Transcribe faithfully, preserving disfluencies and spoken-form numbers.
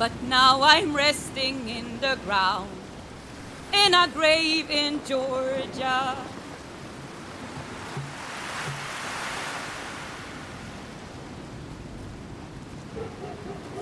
But now I'm resting in the ground, in a grave in Georgia.